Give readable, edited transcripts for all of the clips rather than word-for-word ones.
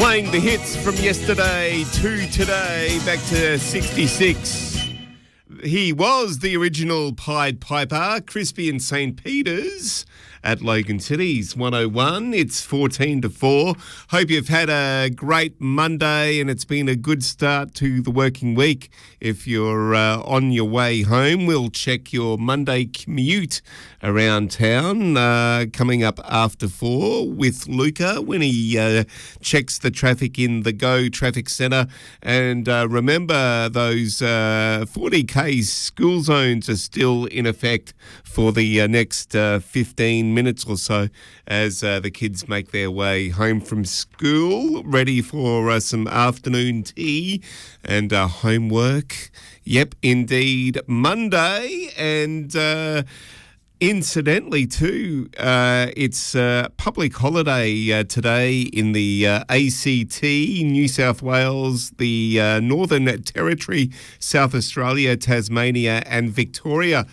Playing the hits from yesterday to today, back to 66. He was the original Pied Piper, Crispy and St. Peter's at Logan City's 101. It's 14 to 4. Hope you've had a great Monday and it's been a good start to the working week. If you're on your way home, we'll check your Monday commute around town coming up after 4 with Luca when he checks the traffic in the Go Traffic Centre. And remember, those 40k school zones are still in effect for the next 15 minutes or so as the kids make their way home from school, ready for some afternoon tea and homework. Yep, indeed, Monday. And incidentally, too, it's a public holiday today in the ACT, New South Wales, the Northern Territory, South Australia, Tasmania and Victoria.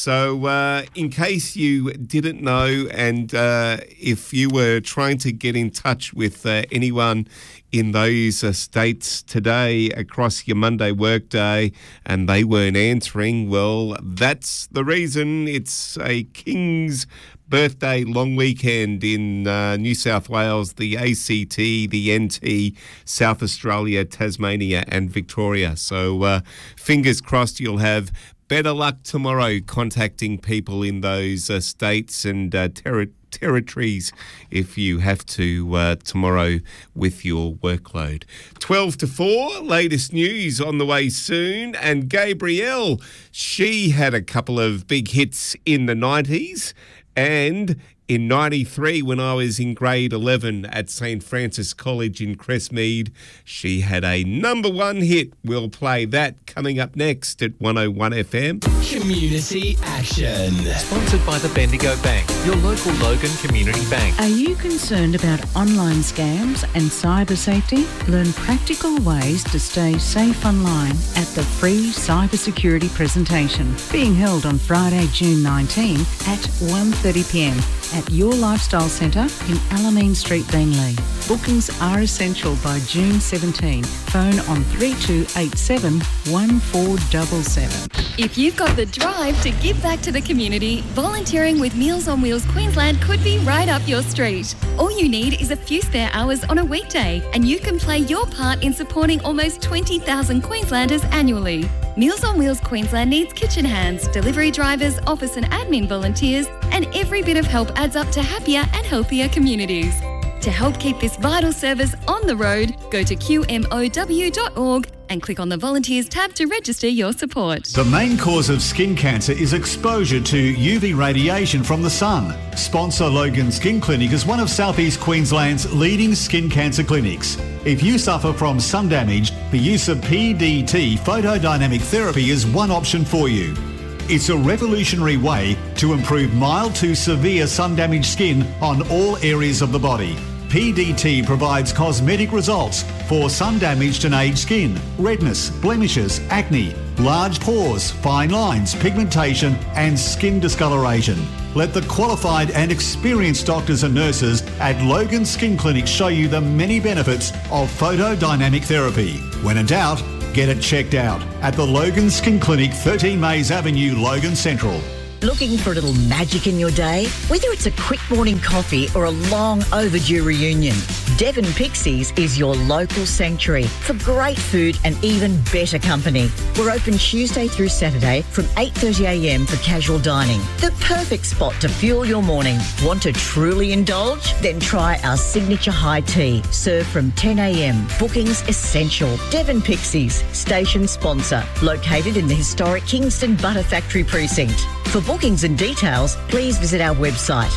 So in case you didn't know, and if you were trying to get in touch with anyone in those states today across your Monday workday and they weren't answering, well, that's the reason. It's a King's birthday long weekend in New South Wales, the ACT, the NT, South Australia, Tasmania and Victoria. So fingers crossed you'll have better luck tomorrow contacting people in those states and territories if you have to tomorrow with your workload. 12 to 4, latest news on the way soon. And Gabrielle, she had a couple of big hits in the 90s, and in 93, when I was in grade 11 at St. Francis College in Crestmead, she had a number one hit. We'll play that coming up next at 101 FM. Community Action. Sponsored by the Bendigo Bank, your local Logan Community Bank. Are you concerned about online scams and cyber safety? Learn practical ways to stay safe online at the free cybersecurity presentation being held on Friday, June 19 at 1:30pm. at Your Lifestyle Centre in Alameen Street, Beenleigh. Bookings are essential by June 17. Phone on 3287 1477. If you've got the drive to give back to the community, volunteering with Meals on Wheels Queensland could be right up your street. All you need is a few spare hours on a weekday, and you can play your part in supporting almost 20,000 Queenslanders annually. Meals on Wheels Queensland needs kitchen hands, delivery drivers, office and admin volunteers, and every bit of help adds up to happier and healthier communities. To help keep this vital service on the road, go to qmow.org and click on the Volunteers tab to register your support. The main cause of skin cancer is exposure to UV radiation from the sun. Sponsor Logan Skin Clinic is one of South East Queensland's leading skin cancer clinics. If you suffer from sun damage, the use of PDT, photodynamic therapy, is one option for you. It's a revolutionary way to improve mild to severe sun-damaged skin on all areas of the body. PDT provides cosmetic results for sun-damaged and aged skin, redness, blemishes, acne, large pores, fine lines, pigmentation and skin discoloration. Let the qualified and experienced doctors and nurses at Logan Skin Clinic show you the many benefits of photodynamic therapy. When in doubt, get it checked out at the Logan Skin Clinic, 13 Mays Avenue, Logan Central. Looking for a little magic in your day? Whether it's a quick morning coffee or a long overdue reunion, Devon Pixies is your local sanctuary for great food and even better company. We're open Tuesday through Saturday from 8:30am for casual dining. The perfect spot to fuel your morning. Want to truly indulge? Then try our signature high tea, served from 10am. Bookings essential. Devon Pixies, station sponsor, located in the historic Kingston Butter Factory precinct. For bookings and details, please visit our website,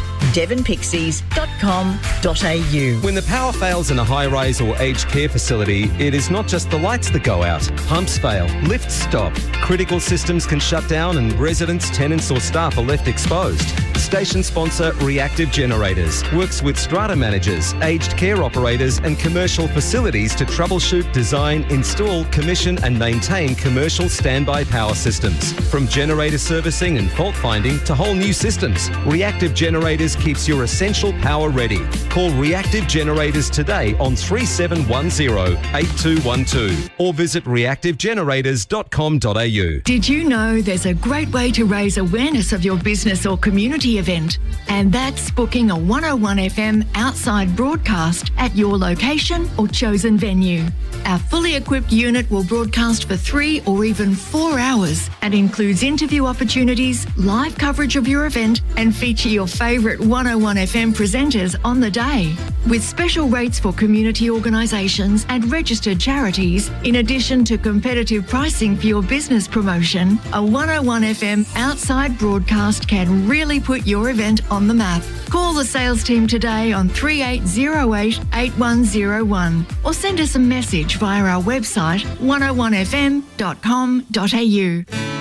devonpixies.com.au. When the power fails in a high-rise or aged care facility, it is not just the lights that go out. Pumps fail, lifts stop, critical systems can shut down and residents, tenants or staff are left exposed. Station sponsor Reactive Generators works with strata managers, aged care operators and commercial facilities to troubleshoot, design, install, commission and maintain commercial standby power systems. From generator servicing and fault finding to whole new systems, Reactive Generators keeps your essential power ready. Call Reactive Generators today on 3710 8212 or visit reactivegenerators.com.au. Did you know there's a great way to raise awareness of your business or community event? And that's booking a 101 FM outside broadcast at your location or chosen venue. Our fully equipped unit will broadcast for 3 or even 4 hours and includes interview opportunities, live coverage of your event and feature your favourite 101 FM presenters on the day. With special rates for community organisations and registered charities, in addition to competitive pricing for your business promotion, a 101 FM outside broadcast can really put your event on the map. Call the sales team today on 3808 8101 or send us a message via our website 101fm.com.au.